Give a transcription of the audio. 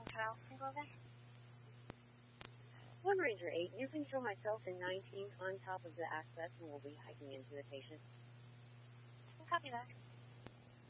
Kyle, can you go again? One Ranger 8, you can show myself in 19 on top of the access and we'll be hiking into the station. Copy that.